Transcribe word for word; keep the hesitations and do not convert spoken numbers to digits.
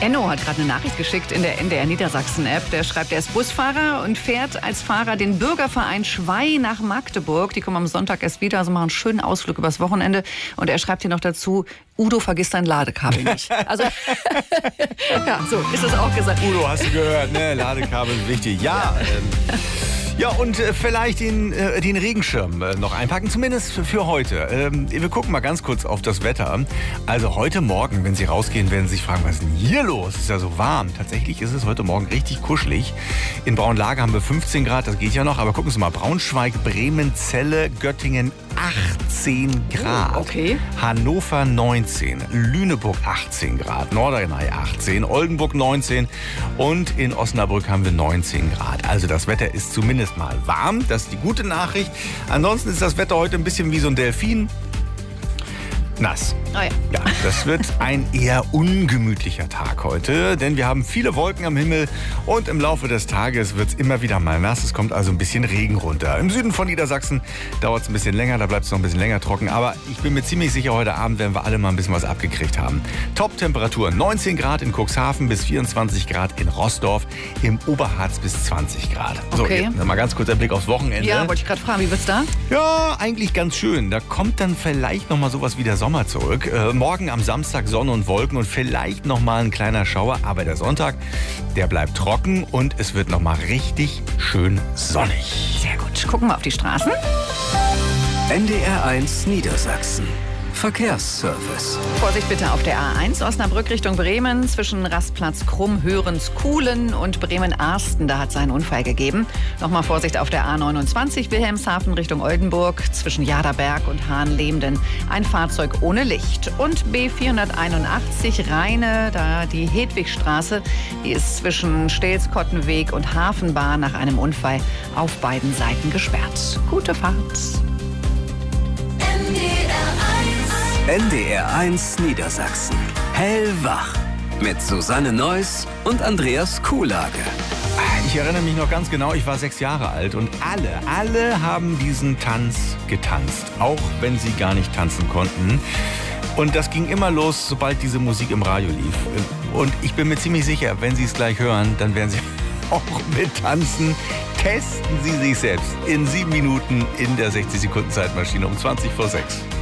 Enno hat gerade eine Nachricht geschickt in der N D R Niedersachsen-App. Der schreibt, er ist Busfahrer und fährt als Fahrer den Bürgerverein Schwei nach Magdeburg. Die kommen am Sonntag erst wieder, also machen einen schönen Ausflug übers Wochenende. Und er schreibt hier noch dazu, Udo, vergiss dein Ladekabel nicht. Also, ja, so ist es auch gesagt. Udo, hast du gehört, ne? Ladekabel ist wichtig. Ja, ähm, ja, und äh, vielleicht den, äh, den Regenschirm äh, noch einpacken, zumindest für, für heute. Ähm, wir gucken mal ganz kurz auf das Wetter. Also heute Morgen, wenn Sie rausgehen, werden Sie sich fragen, was ist denn hier los? Es ist ja so warm. Tatsächlich ist es heute Morgen richtig kuschelig. In Braunlage haben wir fünfzehn Grad, das geht ja noch. Aber gucken Sie mal, Braunschweig, Bremen, Celle, Göttingen achtzehn Grad. Oh, okay. Hannover neunzehn, Lüneburg achtzehn Grad, Norderney achtzehn, Oldenburg neunzehn und in Osnabrück haben wir neunzehn Grad. Also das Wetter ist zumindest mal warm, das ist die gute Nachricht. Ansonsten ist das Wetter heute ein bisschen wie so ein Delfin. Nass. Oh ja. Ja, das wird ein eher ungemütlicher Tag heute, denn wir haben viele Wolken am Himmel und im Laufe des Tages wird es immer wieder mal nass. Es kommt also ein bisschen Regen runter. Im Süden von Niedersachsen dauert es ein bisschen länger, da bleibt es noch ein bisschen länger trocken. Aber ich bin mir ziemlich sicher, heute Abend werden wir alle mal ein bisschen was abgekriegt haben. Top-Temperatur neunzehn Grad in Cuxhaven bis vierundzwanzig Grad in Rossdorf, im Oberharz bis zwanzig Grad. So, okay. Jetzt mal ganz kurz ein Blick aufs Wochenende. Ja, wollte ich gerade fragen, wie wird's da? Ja, eigentlich ganz schön. Da kommt dann vielleicht noch mal sowas wie der Sommer zurück. Äh, morgen am Samstag Sonne und Wolken und vielleicht noch mal ein kleiner Schauer. Aber der Sonntag, der bleibt trocken und es wird noch mal richtig schön sonnig. Sehr gut. Gucken wir auf die Straßen. N D R eins Niedersachsen. Verkehrsservice. Vorsicht bitte auf der A eins Osnabrück Richtung Bremen zwischen Rastplatz Krumm-Hörens-Kuhlen und Bremen-Arsten. Da hat es einen Unfall gegeben. Nochmal Vorsicht auf der A neunundzwanzig Wilhelmshaven Richtung Oldenburg zwischen Jaderberg und Hahnlemden. Ein Fahrzeug ohne Licht. Und B vierhunderteinundachtzig Rheine, da die Hedwigstraße, die ist zwischen Stehlskottenweg und Hafenbahn nach einem Unfall auf beiden Seiten gesperrt. Gute Fahrt. N D R eins Niedersachsen. Hellwach. Mit Susanne Neuss und Andreas Kuhlage. Ich erinnere mich noch ganz genau, ich war sechs Jahre alt und alle, alle haben diesen Tanz getanzt. Auch wenn sie gar nicht tanzen konnten. Und das ging immer los, sobald diese Musik im Radio lief. Und ich bin mir ziemlich sicher, wenn Sie es gleich hören, dann werden Sie auch mittanzen. Testen Sie sich selbst in sieben Minuten in der sechzig Sekunden Zeitmaschine um zwanzig vor sechs.